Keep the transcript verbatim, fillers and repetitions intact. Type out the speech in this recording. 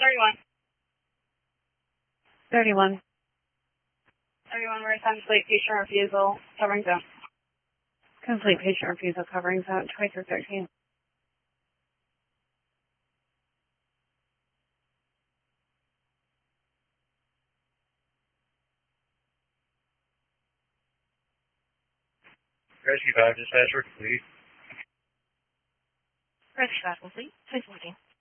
thirty-one. thirty-one. thirty-one, we're assigned complete patient refusal, covering zone. Complete patient refusal covering zone, twenty-three thirteen. Rescue five, dispatcher complete. Rescue five complete. Please waiting.